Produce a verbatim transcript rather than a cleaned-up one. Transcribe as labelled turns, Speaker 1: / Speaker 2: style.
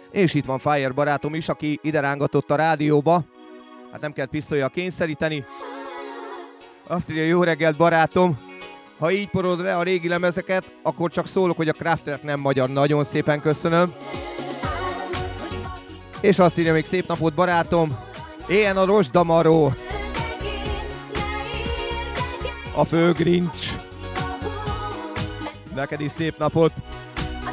Speaker 1: És itt van Fire barátom is, aki ide rángatott a rádióba. Hát nem kell pisztollyal kényszeríteni. Azt írja, jó reggelt barátom. Ha így porod le a régi lemezeket, akkor csak szólok, hogy a Kraftwerk nem magyar. Nagyon szépen köszönöm. És azt írja még, szép napot barátom. Éljen a rozsdamaró. A fő Grinch. Neked is szép napot.